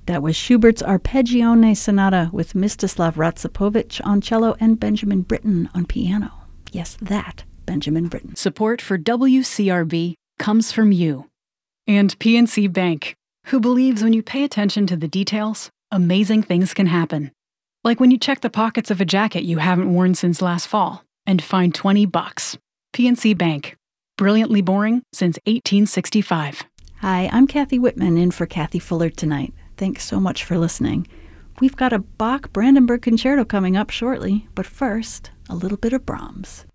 That was Schubert's Arpeggione Sonata with Mstislav Rostropovich on cello and Benjamin Britten on piano. Yes, that Benjamin Britten. Support for WCRB comes from you. And PNC Bank, who believes when you pay attention to the details, amazing things can happen. Like when you check the pockets of a jacket you haven't worn since last fall and find $20. PNC Bank. Brilliantly boring since 1865. Hi, I'm Kathy Whitman in for Kathy Fuller tonight. Thanks so much for listening. We've got a Bach Brandenburg Concerto coming up shortly, but first, a little bit of Brahms.